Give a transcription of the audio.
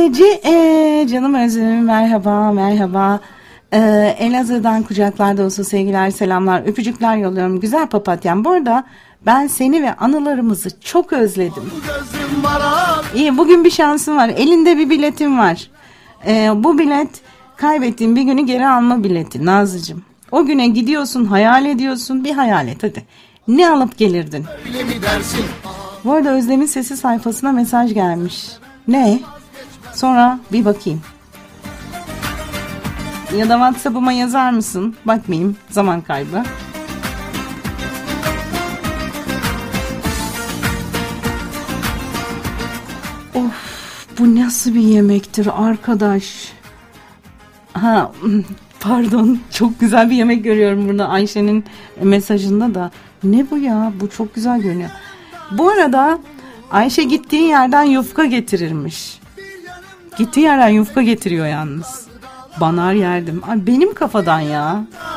Canım Özlem'im, merhaba merhaba. Elazığ'dan kucaklarda olsun sevgiler, selamlar, öpücükler yolluyorum güzel papatyam. Bu arada ben seni ve anılarımızı çok özledim. İyi, bugün bir şansın var, elinde bir biletim var. Bu bilet kaybettiğin bir günü geri alma bileti Nazlıcığım. O güne gidiyorsun, hayal ediyorsun, bir hayal et hadi. Ne alıp gelirdin? Bu arada Özlem'in sesi sayfasına mesaj gelmiş. Ne? Sonra bir bakayım. Ya da WhatsApp'ıma yazar mısın? Bakmayayım, zaman kaybı. Of, bu nasıl bir yemektir arkadaş? Ha, pardon, çok güzel bir yemek görüyorum burada Ayşe'nin mesajında da. Ne bu ya? Bu çok güzel görünüyor. Bu arada Ayşe gittiği yerden yufka getirirmiş. Gittiği yerden yufka getiriyor yalnız. Banar yerdim. Ay, benim kafadan ya.